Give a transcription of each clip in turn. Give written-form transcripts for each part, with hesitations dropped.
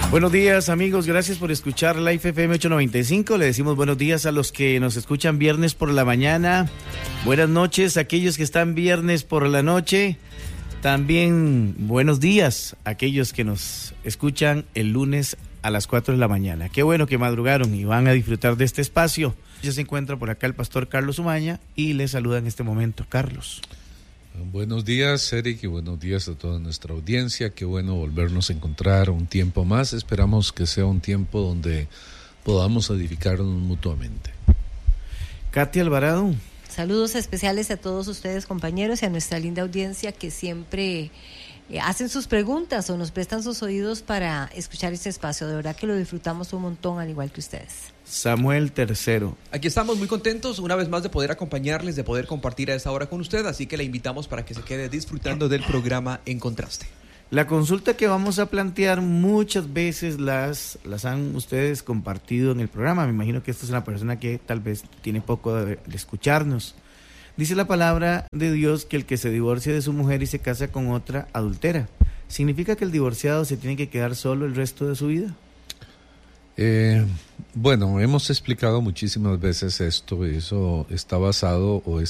Buenos días, amigos, gracias por escuchar Life FM 895. Le decimos buenos días a los que nos escuchan viernes por la mañana. Buenas noches a aquellos que están viernes por la noche. También buenos días a aquellos que nos escuchan el lunes a las 4 de la mañana. Qué bueno que madrugaron y van a disfrutar de este espacio. Ya se encuentra por acá el pastor Carlos Umaña y le saluda en este momento Carlos. Buenos días, Eric, y buenos días a toda nuestra audiencia. Qué bueno volvernos a encontrar un tiempo más. Esperamos que sea un tiempo donde podamos edificarnos mutuamente. Katy Alvarado. Saludos especiales a todos ustedes, compañeros, y a nuestra linda audiencia que siempre hacen sus preguntas o nos prestan sus oídos para escuchar este espacio. De verdad que lo disfrutamos un montón, al igual que ustedes. Samuel Tercero. Aquí estamos muy contentos una vez más de poder acompañarles, de poder compartir a esta hora con usted, así que le invitamos para que se quede disfrutando del programa En Contraste. La consulta que vamos a plantear muchas veces las han ustedes compartido en el programa. Me imagino que esta es una persona que tal vez tiene poco de escucharnos. Dice la palabra de Dios que el que se divorcia de su mujer y se casa con otra adultera. ¿Significa que el divorciado se tiene que quedar solo el resto de su vida? Bueno, hemos explicado muchísimas veces esto. Eso está basado, o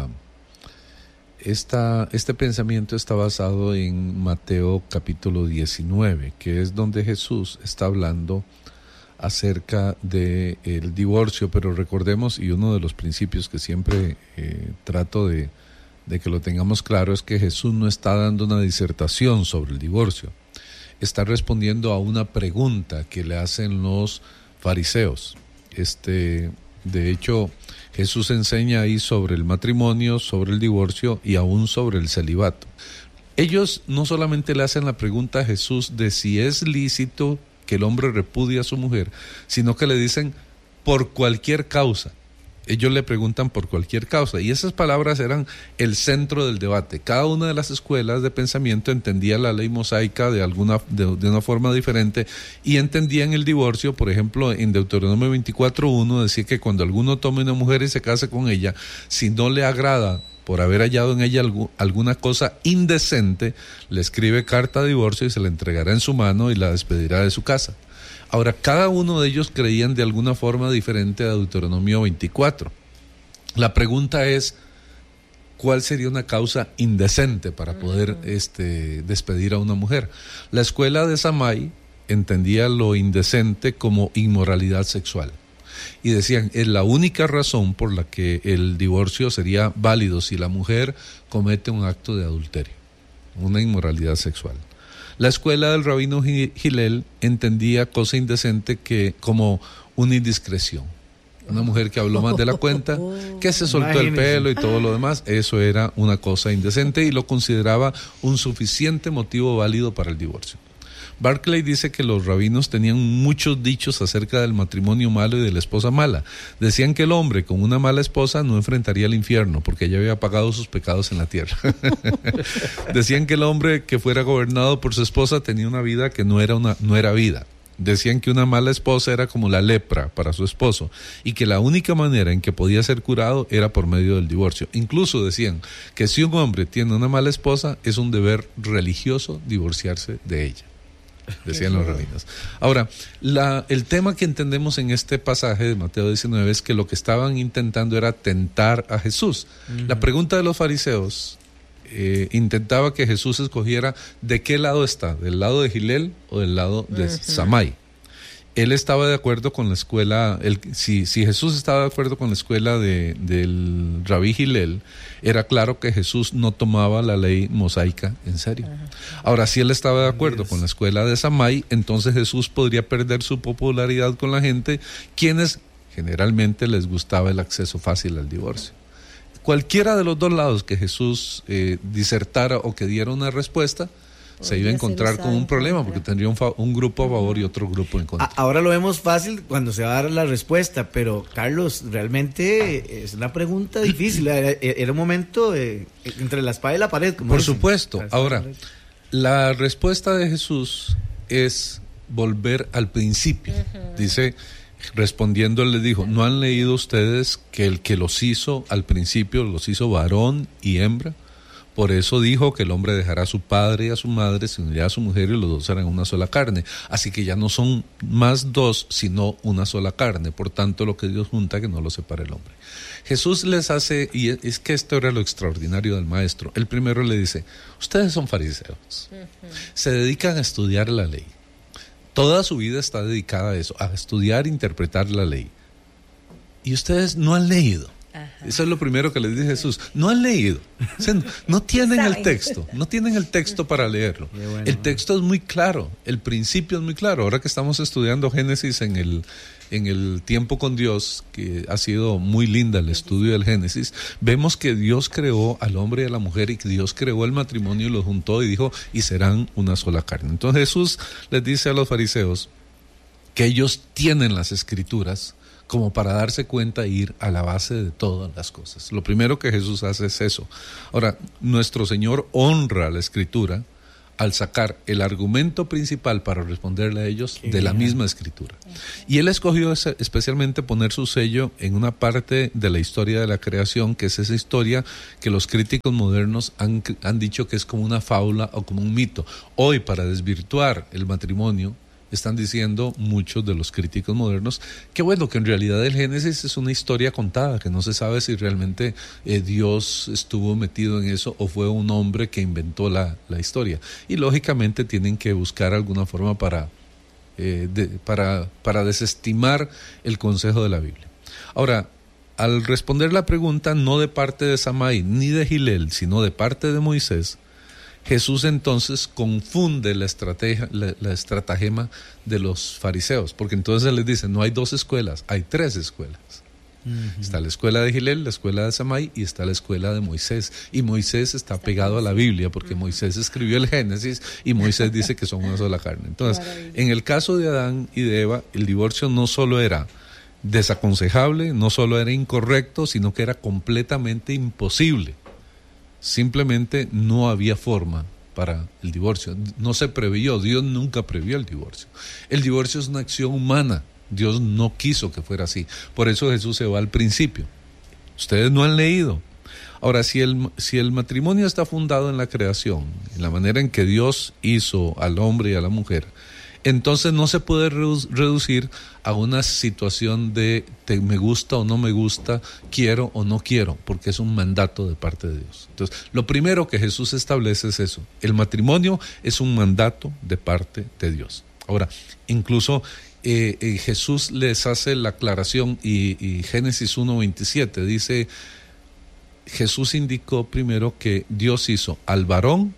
este pensamiento está basado en Mateo capítulo 19, que es donde Jesús está hablando acerca del divorcio, pero recordemos, y uno de los principios que siempre trato de que lo tengamos claro, es que Jesús no está dando una disertación sobre el divorcio, está respondiendo a una pregunta que le hacen los fariseos. De hecho, Jesús enseña ahí sobre el matrimonio, sobre el divorcio y aún sobre el celibato. Ellos no solamente le hacen la pregunta a Jesús de si es lícito que el hombre repudie a su mujer, sino que le dicen por cualquier causa. Ellos le preguntan por cualquier causa, y esas palabras eran el centro del debate. Cada una de las escuelas de pensamiento entendía la ley mosaica de una forma diferente, y entendían el divorcio. Por ejemplo, en Deuteronomio 24:1 decía que cuando alguno tome una mujer y se case con ella, si no le agrada por haber hallado en ella alguna cosa indecente, le escribe carta de divorcio y se la entregará en su mano y la despedirá de su casa. Ahora, cada uno de ellos creían de alguna forma diferente a Deuteronomio 24. La pregunta es, ¿cuál sería una causa indecente para poder despedir a una mujer? La escuela de Shammai entendía lo indecente como inmoralidad sexual. Y decían, es la única razón por la que el divorcio sería válido si la mujer comete un acto de adulterio, una inmoralidad sexual. La escuela del rabino Hillel entendía cosa indecente como una indiscreción. Una mujer que habló más de la cuenta, que se soltó el pelo y todo lo demás, eso era una cosa indecente y lo consideraba un suficiente motivo válido para el divorcio. Barclay dice que los rabinos tenían muchos dichos acerca del matrimonio malo y de la esposa mala. Decían que el hombre con una mala esposa no enfrentaría el infierno porque ella había pagado sus pecados en la tierra. Decían que el hombre que fuera gobernado por su esposa tenía una vida que no era vida. Decían que una mala esposa era como la lepra para su esposo y que la única manera en que podía ser curado era por medio del divorcio. Incluso decían que si un hombre tiene una mala esposa, es un deber religioso divorciarse de ella. Decían los rabinos. Ahora, el tema que entendemos en este pasaje de Mateo 19 es que lo que estaban intentando era tentar a Jesús. La pregunta de los fariseos intentaba que Jesús escogiera de qué lado está, del lado de Hillel o del lado de Shammai. Él estaba de acuerdo con la escuela, si Jesús estaba de acuerdo con la escuela del rabí Hillel, era claro que Jesús no tomaba la ley mosaica en serio. Ahora, si él estaba de acuerdo con la escuela de Shammai, entonces Jesús podría perder su popularidad con la gente, quienes generalmente les gustaba el acceso fácil al divorcio. Cualquiera de los dos lados que Jesús disertara o que diera una respuesta, se iba a encontrar con un problema porque tendría un grupo a favor y otro grupo en contra. Ahora lo vemos fácil cuando se va a dar la respuesta, pero Carlos, realmente es una pregunta difícil. Era un momento entre la espada y la pared. Por supuesto. Ahora, la respuesta de Jesús es volver al principio. Dice, respondiendo, él les dijo, ¿no han leído ustedes que el que los hizo al principio los hizo varón y hembra? Por eso dijo que el hombre dejará a su padre y a su madre, se unirá a su mujer y los dos serán una sola carne. Así que ya no son más dos, sino una sola carne. Por tanto, lo que Dios junta, que no lo separe el hombre. Jesús les hace, y es que esto era lo extraordinario del maestro. El primero le dice, ustedes son fariseos, se dedican a estudiar la ley. Toda su vida está dedicada a eso, a estudiar e interpretar la ley. Y ustedes no han leído. Ajá. Eso es lo primero que les dice Jesús. No han leído. O sea, no tienen el texto. No tienen el texto para leerlo. Bueno. El texto es muy claro. El principio es muy claro. Ahora que estamos estudiando Génesis en el tiempo con Dios, que ha sido muy linda el estudio del Génesis, vemos que Dios creó al hombre y a la mujer y que Dios creó el matrimonio y los juntó y dijo, y serán una sola carne. Entonces Jesús les dice a los fariseos que ellos tienen las escrituras como para darse cuenta e ir a la base de todas las cosas. Lo primero que Jesús hace es eso. Ahora, nuestro Señor honra la Escritura al sacar el argumento principal para responderle a ellos de la misma Escritura. Y Él escogió especialmente poner su sello en una parte de la historia de la creación, que es esa historia que los críticos modernos han dicho que es como una fábula o como un mito. Hoy, para desvirtuar el matrimonio, están diciendo muchos de los críticos modernos que bueno, que en realidad el Génesis es una historia contada, que no se sabe si realmente Dios estuvo metido en eso o fue un hombre que inventó la historia. Y lógicamente tienen que buscar alguna forma para desestimar el consejo de la Biblia. Ahora, al responder la pregunta no de parte de Samai ni de Gilel, sino de parte de Moisés, Jesús entonces confunde la estratagema de los fariseos, porque entonces les dice, no hay dos escuelas, hay tres escuelas. Uh-huh. Está la escuela de Gilel, la escuela de Samai y está la escuela de Moisés. Y Moisés está pegado a la Biblia, porque Moisés escribió el Génesis y Moisés dice que son una sola carne. Entonces, en el caso de Adán y de Eva, el divorcio no solo era desaconsejable, no solo era incorrecto, sino que era completamente imposible. Simplemente no había forma para el divorcio. No se previó, Dios nunca previó el divorcio. El divorcio es una acción humana. Dios no quiso que fuera así. Por eso Jesús se va al principio. Ustedes no han leído. Ahora, si el matrimonio está fundado en la creación, en la manera en que Dios hizo al hombre y a la mujer, entonces no se puede reducir a una situación de me gusta o no me gusta, quiero o no quiero, porque es un mandato de parte de Dios. Entonces, lo primero que Jesús establece es eso. El matrimonio es un mandato de parte de Dios. Ahora, incluso Jesús les hace la aclaración y Génesis 1:27 dice, Jesús indicó primero que Dios hizo al varón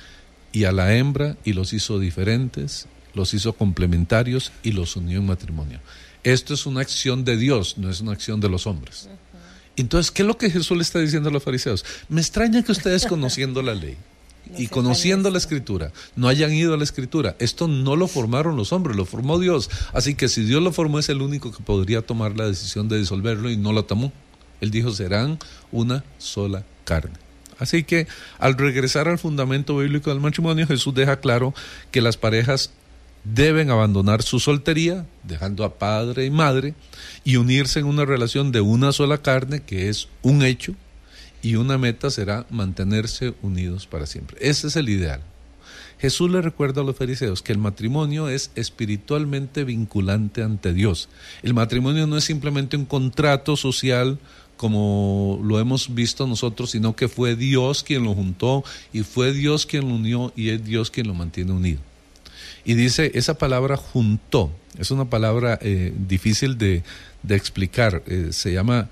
y a la hembra y los hizo diferentes, los hizo complementarios y los unió en matrimonio. Esto es una acción de Dios, no es una acción de los hombres. Entonces, ¿qué es lo que Jesús le está diciendo a los fariseos? Me extraña que ustedes conociendo la ley y conociendo la Escritura, no hayan ido a la Escritura. Esto no lo formaron los hombres, lo formó Dios. Así que si Dios lo formó, es el único que podría tomar la decisión de disolverlo y no lo tomó. Él dijo, serán una sola carne. Así que al regresar al fundamento bíblico del matrimonio, Jesús deja claro que las parejas deben abandonar su soltería, dejando a padre y madre, y unirse en una relación de una sola carne, que es un hecho, y una meta será mantenerse unidos para siempre. Ese es el ideal. Jesús le recuerda a los fariseos que el matrimonio es espiritualmente vinculante ante Dios. El matrimonio no es simplemente un contrato social como lo hemos visto nosotros, sino que fue Dios quien lo juntó y fue Dios quien lo unió y es Dios quien lo mantiene unido. Y dice, esa palabra juntó, es una palabra difícil de explicar, se llama,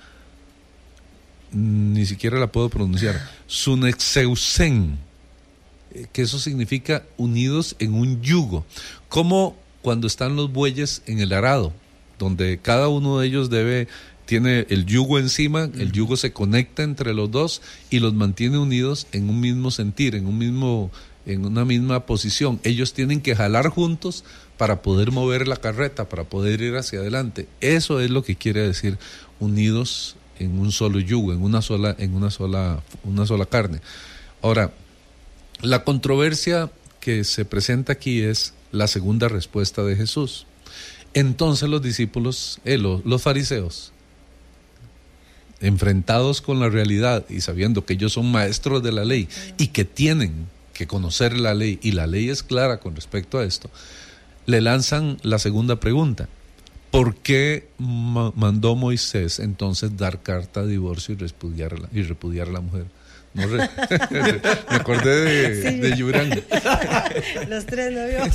ni siquiera la puedo pronunciar, sunexeusen, que eso significa unidos en un yugo, como cuando están los bueyes en el arado, donde cada uno de ellos tiene el yugo encima, el yugo se conecta entre los dos y los mantiene unidos en un mismo sentir, en una misma posición. Ellos tienen que jalar juntos para poder mover la carreta, para poder ir hacia adelante. Eso es lo que quiere decir unidos en un solo yugo, en una sola carne. Ahora, la controversia que se presenta aquí es la segunda respuesta de Jesús. Entonces los discípulos, los fariseos, enfrentados con la realidad y sabiendo que ellos son maestros de la ley y que tienen que conocer la ley, y la ley es clara con respecto a esto, le lanzan la segunda pregunta: ¿por qué mandó Moisés entonces dar carta de divorcio y repudiar a la mujer? No me acordé de Yurán. Los tres novios.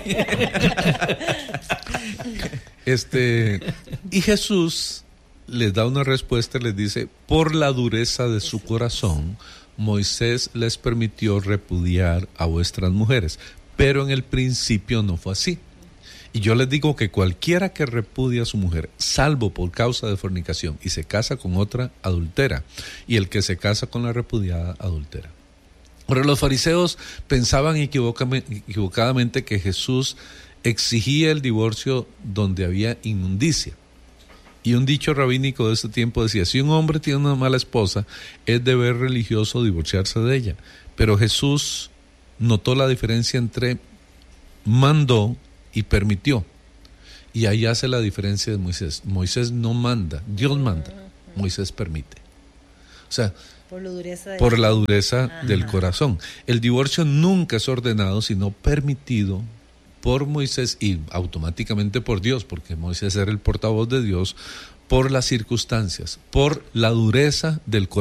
Sí. Y Jesús les da una respuesta y les dice: por la dureza de su corazón, Moisés les permitió repudiar a vuestras mujeres, pero en el principio no fue así. Y yo les digo que cualquiera que repudia a su mujer, salvo por causa de fornicación, y se casa con otra, adultera, y el que se casa con la repudiada, adultera. Ahora, los fariseos pensaban equivocadamente que Jesús exigía el divorcio donde había inmundicia. Y un dicho rabínico de ese tiempo decía: si un hombre tiene una mala esposa, es deber religioso divorciarse de ella. Pero Jesús notó la diferencia entre mandó y permitió. Y ahí hace la diferencia de Moisés. Moisés no manda, Dios manda, Moisés permite. O sea, por la dureza del corazón. El divorcio nunca es ordenado, sino permitido por Moisés y automáticamente por Dios, porque Moisés era el portavoz de Dios, por las circunstancias, por la dureza del corazón.